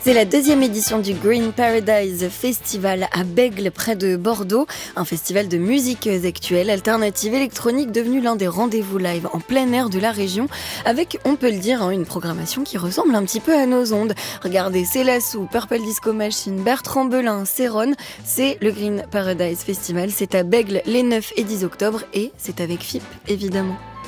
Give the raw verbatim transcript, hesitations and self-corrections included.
C'est la deuxième édition du Green Paradise Festival à Bègles, près de Bordeaux. Un festival de musique actuelle, alternative, électronique, devenu l'un des rendez-vous live en plein air de la région, avec, on peut le dire, une programmation qui ressemble un petit peu à nos ondes. Regardez, c'est Lassou, Purple Disco Machine, Bertrand Belin, Céron. C'est le Green Paradise Festival. C'est à Bègles les neuf et dix octobre et c'est avec F I P, évidemment.